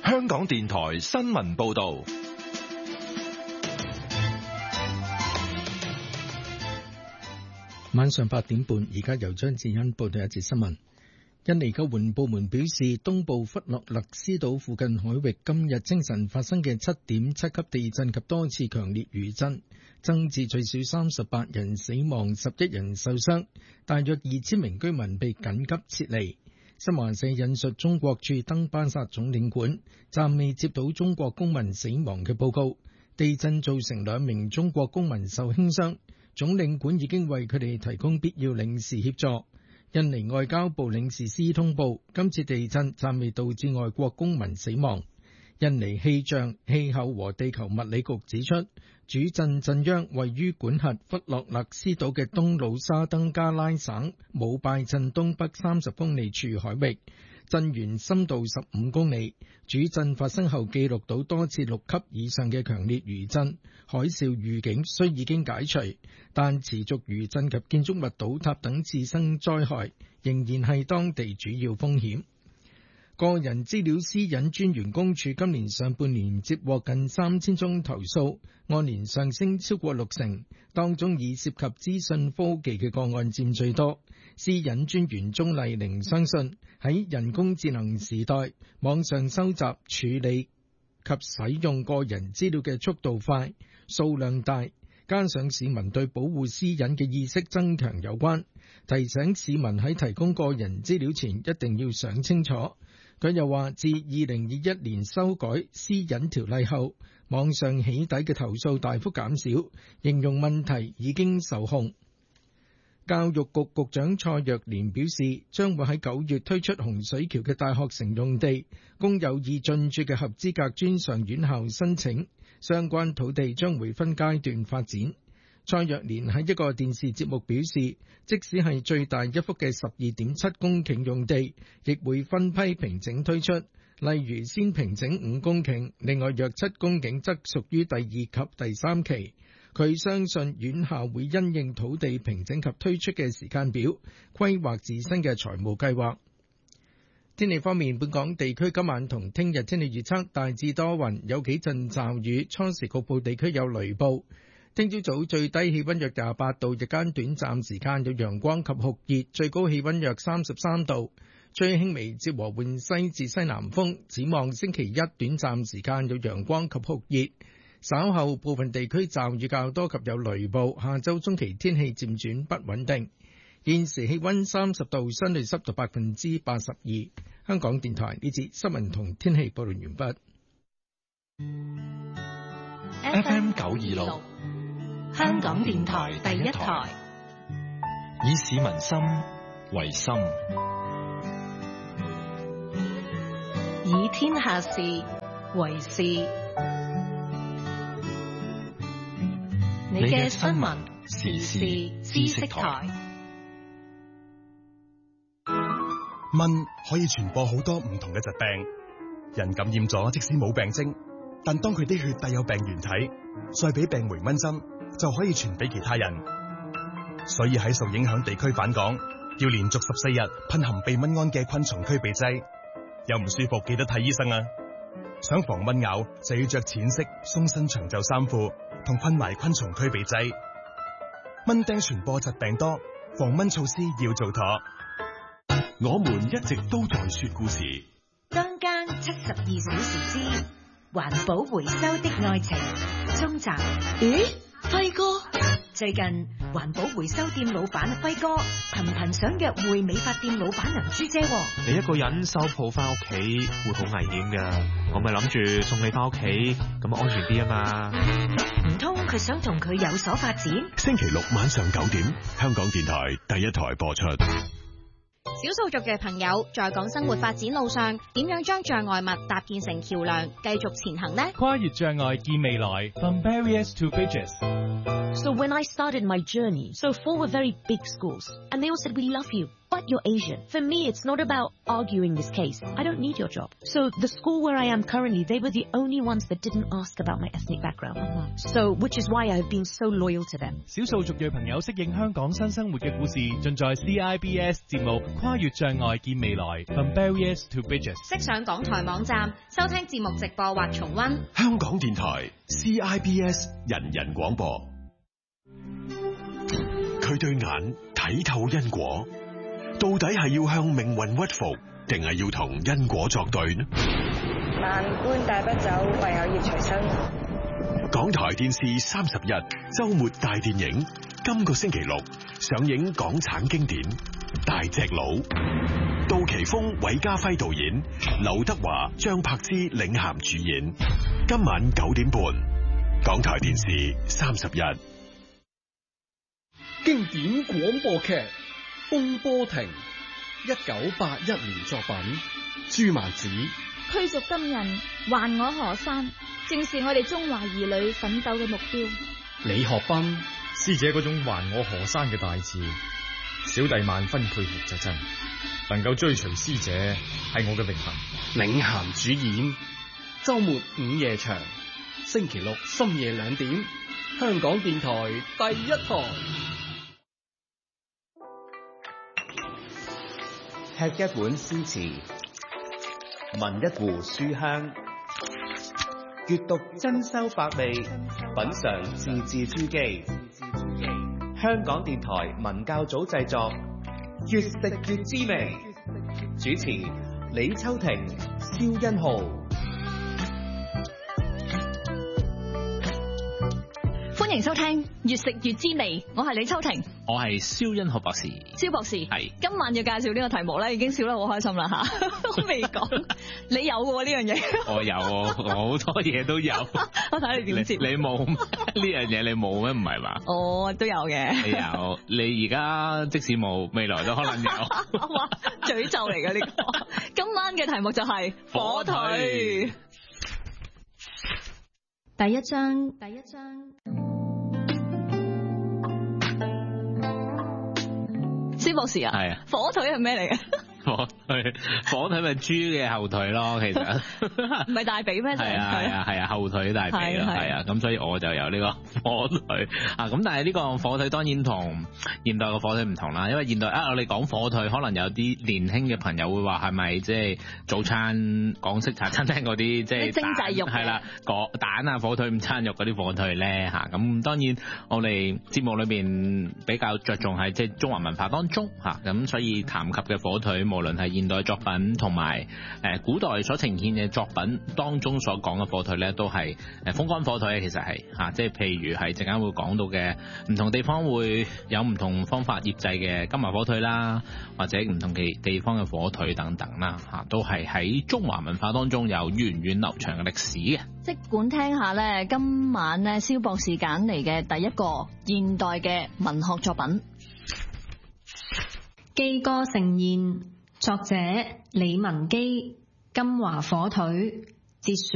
香港電台新聞報道。 晚上8點半，而家由張志恩報道一節新聞。印尼救援部門表示，東部弗洛勒斯島附近海域今日清晨發生嘅7.7級地震及多次強烈餘震，增至最少38人死亡，11人受傷，大約2000名居民被緊急撤離。新華社引述中國駐登巴薩總領館暫未接到中國公民死亡嘅報告，地震造成2名中國公民受輕傷，總領館已經為佢哋提供必要領事協助。印尼外交部領事司通報，今次地震暫未導致外國公民死亡。印尼氣象、氣候和地球物理局指出，主震震央位於管轄弗洛勒斯島嘅東魯沙登加拉省姆拜鎮東北30公里處海域，震源深度15公里。主震發生後記錄到多次6級以上嘅強烈餘震，海嘯預警雖已經解除，但持續餘震及建築物倒塌等次生災害仍然係當地主要風險。個人資料私隱專員公署今年上半年接獲近3000宗投訴，按年上升超過60%，當中以涉及資訊科技嘅個案佔最多。私隱專員鍾麗玲相信，喺人工智能時代，網上收集、處理及使用個人資料嘅速度快、數量大，加上市民對保護私隱嘅意識增強有關，提醒市民喺提供個人資料前一定要想清楚。佢又話，自2021年修改私隱條例後，網上起底嘅投訴大幅減少，形容問題已經受控。教育局局長蔡若蓮表示，將會喺9月推出洪水橋嘅大學城用地，供有意進駐嘅合資格專上院校申請，相關土地將會分階段發展。蔡若蓮喺一個電視節目表示，即使係最大一幅嘅12.7公頃用地，亦會分批平整推出，例如先平整5公頃，另外約7公頃則屬於第2及第3期。佢相信院校會因應土地平整及推出嘅時間表，規劃自身嘅財務計劃。天氣方面，本港地區今晚同聽日天氣預測大致多雲，有幾陣驟雨，初時局部地區有雷暴。聽朝早最低氣溫約28度，日間短暫時間有陽光及酷熱，最高氣溫約33度，吹輕微至和緩西至西南風。展望星期一短暫時間有陽光及酷熱，稍後部分地區驟雨較多及有雷暴。下周中期天氣漸轉不穩定。現時氣溫30度，相對濕度82%。香港電台呢節新聞同天氣報道完畢。 FM 926， 香港電台第一台， 以市民心為心， 以天下事為事。你嘅新聞時事知識台。 蚊可以傳播好多唔同嘅疾病，人感染咗即使冇病徵，但當佢啲血帶有病原體，再俾病媒蚊針，就可以傳俾其他人。所以喺受影響地區返港，要連續14日噴含避蚊胺嘅昆蟲驅避劑。有唔舒服記得睇醫生啊！想防蚊咬就要着淺色鬆身長袖衫褲，同噴埋昆蟲驅避劑。蚊叮傳播疾病多，防蚊措施要做妥。 我們一直都在說故事。 當間72小時之環保回收的愛情中集。 咦，輝哥？ 最近環保回收店老闆輝哥頻頻想約會美髮店老闆林珠姐。 你一個人收鋪翻屋企會好危險噶，我咪諗住送你翻屋企，咁安全啲啊嘛。 唔通佢想同佢有所發展？ 星期六晚上9點，香港電台第一台播出。 少數族嘅朋友在港生活發展路上，點樣將障礙物搭建成橋梁，繼續前行呢？ 跨越障礙見未來 ，From barriers to bridges。 So when I started my journey, so 4 were very big schools, and they all said, "We love you, But you're Asian. For me, it's not about arguing this case. I don't need your job. So the school where I am currently, they were the only ones that didn't ask about my ethnic background. So, which is why I've been so loyal to them. 少數族裔朋友適應香港新生活嘅故事，盡在 CIBS 節目《跨越障礙見未來》From Barriers to Bridges。 即上港台網站收聽節目直播或重溫。 香港電台 CIBS 人人廣播。佢對眼睇透因果，到底係要向命運屈服，定係要同因果作對呢？ 萬般帶不走，唯有業隨身。 港台電視30日週末大電影，今個星期六上映港產經典《大隻佬》，杜琪峰、韋家輝導演，劉德華、張柏芝領銜主演。今晚9點半，港台電視30日。 經典廣播劇《風波亭》，1981年作品，朱曼子。 驅逐金人，還我河山，正是我哋中華兒女奮鬥嘅目標。 李學斌，師姐嗰種還我河山嘅大志，小弟萬分佩服就真，能夠追隨師姐係我嘅榮幸。 領銜主演，周末午夜場，星期六深夜2點，香港電台第1台。 吃一碗詩詞，聞一壺書香，閱讀珍饈百味，品嘗自製書記。香港電台文教組製作，越食越滋味。主持李秋婷、蕭欣浩。 歡迎收聽越食越滋味，我係李秋婷， 我係蕭欣浩博士。 蕭博士係今晚要介紹呢個題目咧，已經笑得好開心啦吓，我未講，你有嘅呢樣嘢？我有， 我好多嘢都有。 我睇你點接？ 你冇呢樣嘢，你冇咩？唔係嘛？ 我都有嘅。 你有，你而家即使冇，未來都可能有。 哇，詛咒嚟嘅呢個。今晚嘅題目就係火腿。 第一章。 蕭博士啊，係啊，火腿係咩嚟嘅？ 火腿咪豬嘅後腿咯，其實唔係大髀咩？ 係啊，後腿大髀咯，係啊，咁所以我就有呢個火腿啊。咁但係呢個火腿當然同現代嘅火腿唔同啦，因為現代我哋講火腿，可能有啲年輕嘅朋友會話係咪即係早餐港式茶餐廳嗰啲即係精製肉係啦，蛋啊火腿午餐肉嗰啲火腿咧嚇。咁當然我哋節目裏邊比較着重係即係中華文化當中嚇，咁所以談及嘅火腿，無論係現代作品同埋古代所呈現嘅作品當中所講嘅火腿咧，都係風乾火腿，其實係嚇，即係譬如係陣間會講到嘅唔同地方會有唔同方法醃製嘅金華火腿啦，或者唔同嘅地方嘅火腿等等啦嚇，都係喺中華文化當中有源遠流長嘅歷史嘅。 即管聽下咧，今晚咧蕭博士揀嚟嘅第一個現代嘅文學作品 《寄歌盛宴》，作者李文基，金華火腿節選。